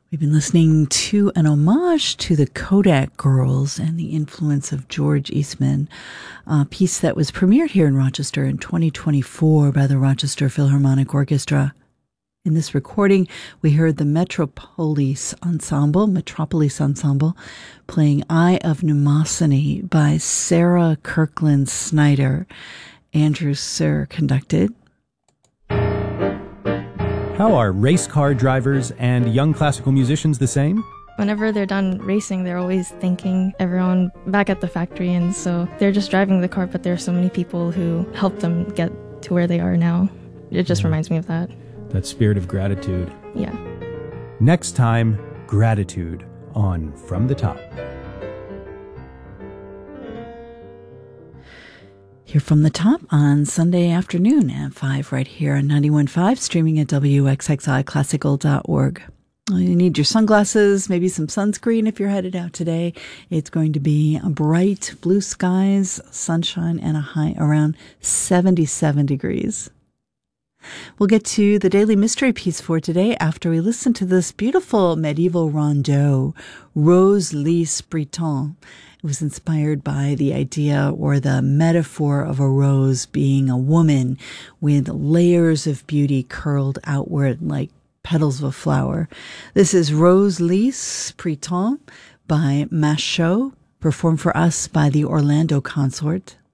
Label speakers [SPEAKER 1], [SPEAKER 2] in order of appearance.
[SPEAKER 1] We've been listening to an homage to the Kodak Girls and the influence of George Eastman, a piece that was premiered here in Rochester in 2024 by the Rochester Philharmonic Orchestra. In this recording, we heard the Metropolis Ensemble playing Eye of Mnemosyne by Sarah Kirkland Snyder. Andrew Sir conducted.
[SPEAKER 2] How are race car drivers and young classical musicians the same?
[SPEAKER 3] Whenever they're done racing, they're always thanking everyone back at the factory, and so they're just driving the car, but there are so many people who helped them get to where they are now. It just reminds me of that.
[SPEAKER 2] That spirit of gratitude.
[SPEAKER 3] Yeah.
[SPEAKER 2] Next time, gratitude on From the Top.
[SPEAKER 1] Here From the Top on Sunday afternoon at 5 right here on 91.5, streaming at wxxiclassical.org. Well, you need your sunglasses, maybe some sunscreen if you're headed out today. It's going to be bright blue skies, sunshine, and a high around 77 degrees. We'll get to the Daily Mystery piece for today after we listen to this beautiful medieval rondeau, Rose Lys Breton. It was inspired by the idea or the metaphor of a rose being a woman with layers of beauty curled outward like petals of a flower. This is Rose Lys Breton by Machaut, performed for us by the Orlando Consort.